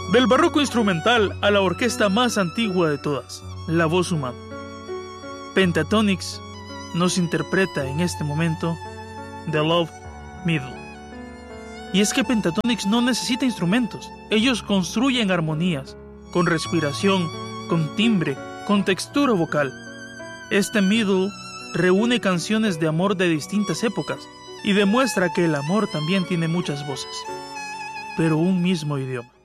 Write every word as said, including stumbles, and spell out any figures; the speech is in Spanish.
Del barroco instrumental a la orquesta más antigua de todas, la voz humana. Pentatonix nos interpreta en este momento The Love Middle. Y es que Pentatonix no necesita instrumentos, ellos construyen armonías, con respiración, con timbre, con textura vocal. Este middle reúne canciones de amor de distintas épocas y demuestra que el amor también tiene muchas voces, pero un mismo idioma.